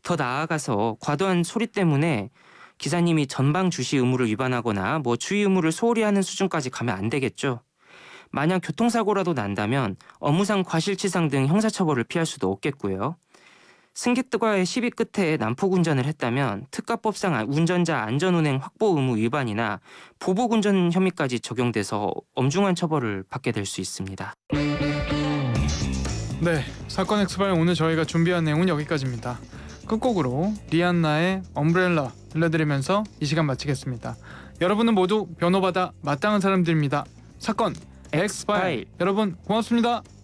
더 나아가서 과도한 소리 때문에 기사님이 전방 주시 의무를 위반하거나 주의 의무를 소홀히 하는 수준까지 가면 안 되겠죠. 만약 교통사고라도 난다면 업무상 과실치상 등 형사처벌을 피할 수도 없겠고요. 승객들과의 시비 끝에 난폭 운전을 했다면 특가법상 운전자 안전운행 확보 의무 위반이나 보복운전 혐의까지 적용돼서 엄중한 처벌을 받게 될 수 있습니다. 네, 사건 엑스파일 오늘 저희가 준비한 내용은 여기까지입니다. 끝곡으로 리안나의 엄브렐라 들려드리면서 이 시간 마치겠습니다. 여러분은 모두 변호받아 마땅한 사람들입니다. 사건 엑스파일 여러분 고맙습니다.